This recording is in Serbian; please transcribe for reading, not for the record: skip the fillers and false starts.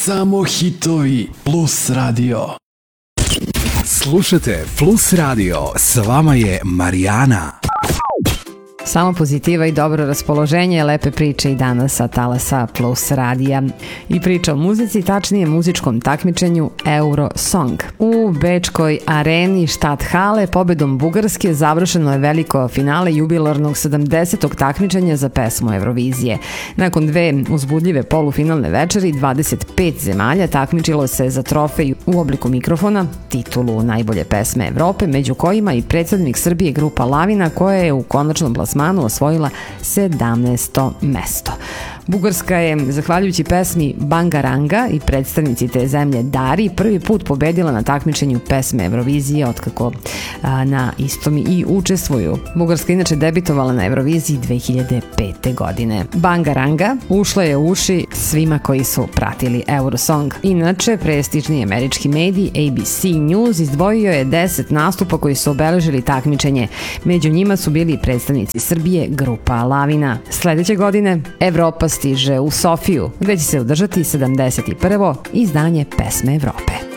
Samo hitovi Plus Radio. Slušajte Plus Radio, s vama je Marijana. Samo pozitiva i dobro raspoloženje, lepe priče i danas sa talasa Plus radija. I priča o muzici, tačnije muzičkom takmičenju Eurosong. U bečkoj areni Stadthalle pobedom Bugarske završeno je veliko finale jubilarnog 70. takmičenja za pesmu Eurovizije. Nakon dve uzbudljive polufinalne večeri, 25 zemalja takmičilo se za trofej u obliku mikrofona, titulu najbolje pesme Evrope, među kojima i predstavnik Srbije grupa Lavina, koja je u konačnom plasmanu osvojila 17. mesto. Bugarska je, zahvaljujući pesmi Bangaranga i predstavnici te zemlje Dari, prvi put pobedila na takmičenju pesme Eurovizije otkako na istom i učestvuju. Bugarska inače debitovala na Euroviziji 2005. godine. Bangaranga ušla je u uši svima koji su pratili Eurosong. Inače, prestižni američki medij ABC News izdvojio je 10 nastupa koji su obeležili takmičenje. Među njima su bili predstavnici Srbije, grupa Lavina. Sledeće godine Evropa stiže u Sofiju, gde će se održati 71. izdanje pesme Evrope.